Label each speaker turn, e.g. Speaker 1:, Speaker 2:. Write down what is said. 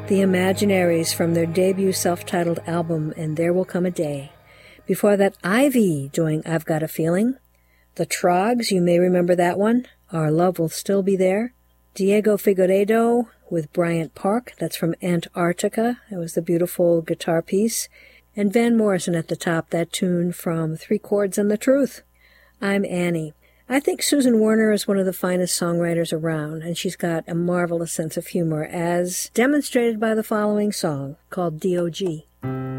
Speaker 1: The Imaginaries from their debut self-titled album, And There Will Come a Day. Before that, Ivy doing I've Got a Feeling. The Trogs, you may remember that one, Our Love Will Still Be There. Diego Figueiredo with Bryant Park, that's from Antarctica. It was the beautiful guitar piece. And Van Morrison at the top, that tune from Three Chords and the Truth. I'm Annie. I think Susan Warner is one of the finest songwriters around, and she's got a marvelous sense of humor, as demonstrated by the following song called D.O.G.